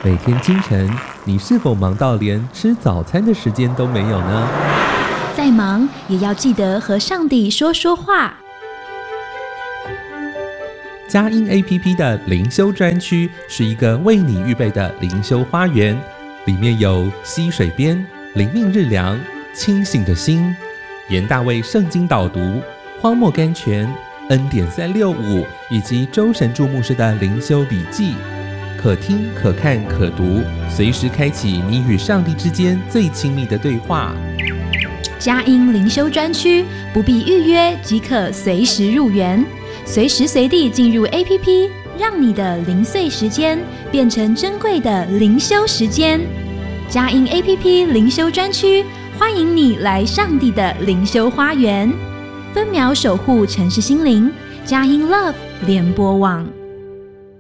每天清晨，你是否忙到连吃早餐的时间都没有呢？ 再忙也要记得和上帝说说话。 佳音 APP 的灵修专区是一个为你预备的灵修花园，里面有溪水边、灵命日粮、清醒的心、严大卫圣经导读、荒漠甘泉、恩典365以及周神助牧师的灵修笔记，可听可看可读，随时开启你与上帝之间最亲密的对话。 佳音灵修专区不必预约即可随时入园，随时随地进入 APP， 让你的零碎时间变成珍贵的灵修时间。佳音 APP 灵修专区，欢迎你来上帝的灵修花园，分秒守护城市心灵。佳音 Love 联播网。